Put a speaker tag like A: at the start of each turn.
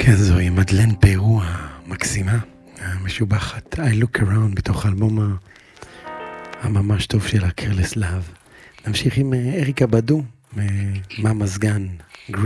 A: כן, זוהי מדלן פרו המקסימה, המשובחת. I look around בתוך האלבום הממש טוב שלה, Careless Love. נמשיך עם אריקה בדו, מהמזגן,